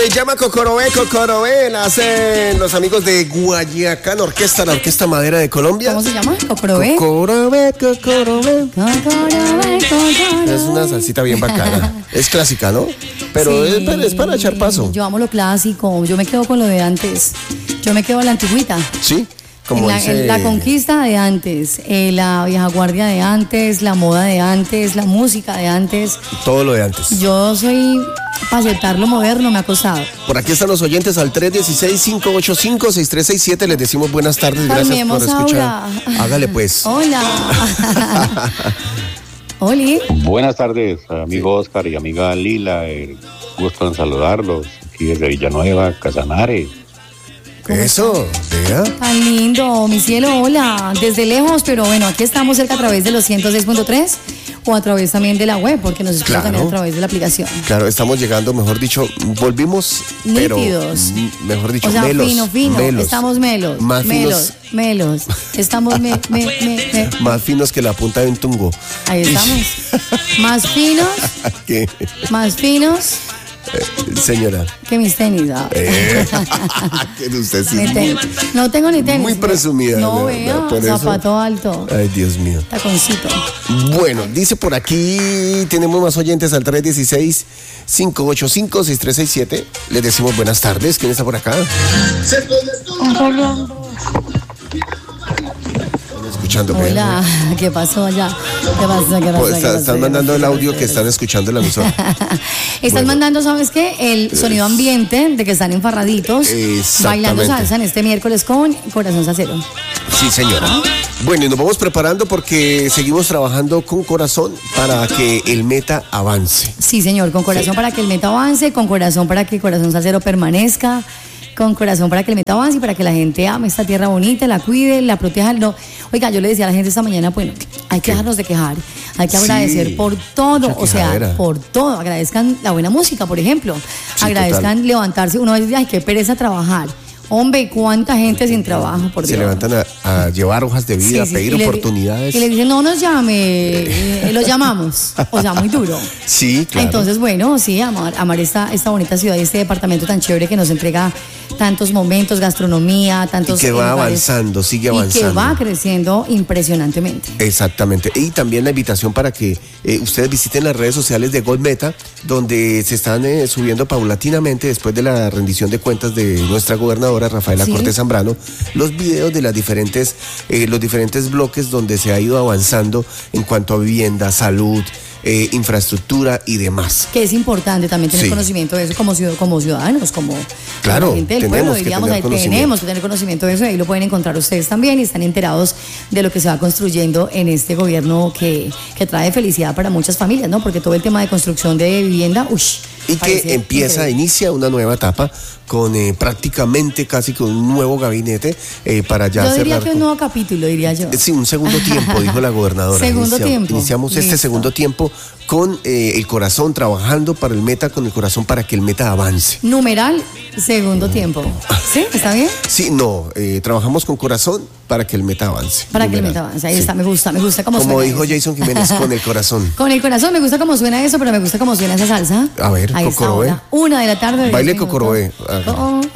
Se llama Cocorobé, la hacen los amigos de Guayacán Orquesta, la Orquesta Madera de Colombia. ¿Cómo se llama? Cocorobé. Cocorobé. Cocorobé. Es una salsita bien bacana. Es clásica, ¿no? Pero Sí. es para echar paso. Yo amo lo clásico, yo me quedo con lo de antes. Yo me quedo a la antigüita. Sí, como en la conquista de antes, la vieja guardia de antes, la moda de antes, la música de antes. todo lo de antes. Yo soy, para aceptar lo moderno, me ha costado. Por aquí están los oyentes al 316-585-6367. Les decimos buenas tardes, gracias Formemos por escuchar. Aura. Hágale pues. Hola. Oli. Buenas tardes, amigo Oscar y amiga Lila. Gusto en saludarlos. Aquí desde Villanueva, Casanare. Eso, vea. Tan lindo, mi cielo, hola. Desde lejos, pero bueno, aquí estamos cerca a través de los 106.3 o a través también de la web, porque nos escuchan Claro. también a través de la aplicación. Claro, estamos llegando, mejor dicho, volvimos, pero Nítidos. Mejor dicho, O sea, melos. fino, melos. estamos melos. Más melos, melos. Estamos Más finos que la punta de un tungo. Ahí estamos. Más finos, ¿Qué? más finos Señora. que mis tenis. Que usted sí. Mi tenis. No tengo ni tenis. Muy presumida, No ¿no? veo, Por eso. zapato alto, Ay, Dios mío. taconcito. Bueno, dice por aquí, tenemos más oyentes al 316-585-6367. Les decimos buenas tardes. ¿Quién está por acá? Escuchando. Hola, ¿qué pasó allá? ¿Qué pasó? Pues están mandando el audio que están escuchando en la emisora. Están Bueno. mandando, ¿sabes qué? El sonido ambiente de que están enfarraditos bailando Exactamente. salsa en este miércoles con Corazón Salsero. Sí, señora. Bueno, y nos vamos preparando porque seguimos trabajando con corazón para que el meta avance. Sí, señor, con corazón para que el meta avance, con corazón para que Corazón Salsero permanezca, con corazón para que el meta avance y para que la gente ame esta tierra bonita, la cuide, la proteja. No. Oiga, yo le decía a la gente esta mañana, bueno, hay que dejarnos de quejar, hay que Sí, agradecer por todo, mucha o sea, quejadera. por todo. Agradezcan la buena música, por ejemplo. Sí, Agradezcan total. levantarse. Uno dice, ay, qué pereza trabajar. Hombre, cuánta gente sin trabajo, por Se Dios. levantan a llevar hojas de vida, Sí, sí, a pedir y le- oportunidades. Y le dicen, no nos llame, lo llamamos. O sea, muy duro. Sí, claro. Entonces, bueno, sí, amar esta bonita ciudad y este departamento tan chévere que nos entrega tantos momentos, gastronomía, tantos Y que va lugares. avanzando, sigue Y que avanzando. va creciendo impresionantemente. Exactamente. Y también la invitación para que ustedes visiten las redes sociales de Gold Meta, donde se están subiendo paulatinamente, después de la rendición de cuentas de nuestra gobernadora Rafaela Sí. Cortés Zambrano, los videos de los diferentes bloques donde se ha ido avanzando en cuanto a vivienda, salud, infraestructura y demás. Que es importante también tener Sí. conocimiento de eso como ciudadanos, como Claro, la gente del tenemos pueblo, que diríamos, tener ahí conocimiento. tenemos que tener conocimiento de eso y ahí lo pueden encontrar ustedes también y están enterados de lo que se va construyendo en este gobierno que trae felicidad para muchas familias, ¿no? Porque todo el tema de construcción de vivienda, Y que inicia una nueva etapa con prácticamente casi con un nuevo gabinete para ya Yo cerrar. diría que un nuevo capítulo, diría yo. Sí, un segundo tiempo, dijo la gobernadora. Segundo tiempo. Iniciamos este Listo. segundo tiempo con el corazón, trabajando para el meta, con el corazón para que el meta avance. Numeral, segundo tiempo. ¿Sí? ¿Está bien? Sí, no, trabajamos con corazón para que el meta avance. Para que el Numeral. meta avance. Ahí Sí. está, me gusta cómo Como suena dijo eso. Jason Jiménez, con el corazón. Con el corazón, me gusta cómo suena eso, pero me gusta cómo suena esa salsa. A ver, Ahí está Cocorobé. ahora, 1 de la tarde. Baile 10 minutos. Cocorobé. Hágale. Oh,